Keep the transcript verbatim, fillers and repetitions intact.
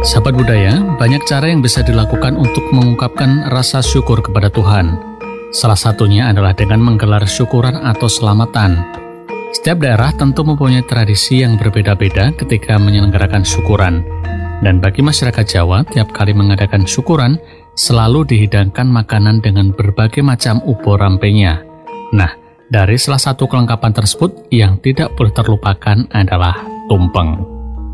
Sahabat budaya, banyak cara yang bisa dilakukan untuk mengungkapkan rasa syukur kepada Tuhan. Salah satunya adalah dengan menggelar syukuran atau selamatan. Setiap daerah tentu mempunyai tradisi yang berbeda-beda ketika menyelenggarakan syukuran. Dan bagi masyarakat Jawa, tiap kali mengadakan syukuran, selalu dihidangkan makanan dengan berbagai macam ubo rampenya. Nah, dari salah satu kelengkapan tersebut yang tidak boleh terlupakan adalah tumpeng.